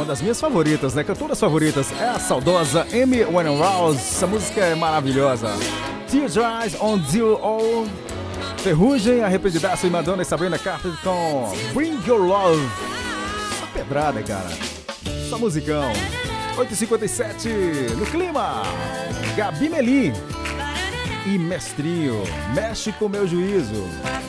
uma das minhas favoritas, né? Cantoras favoritas é a saudosa Amy Winehouse. Essa música é maravilhosa. Tears Rise on Zero All. Ferrugem, Arrependidaço e Madonna e Sabrina Carpenter com Bring Your Love. Essa pedrada, cara. Essa musicão. 8h57 no clima. Gabi Melim e Mestrinho. Mexe com meu juízo.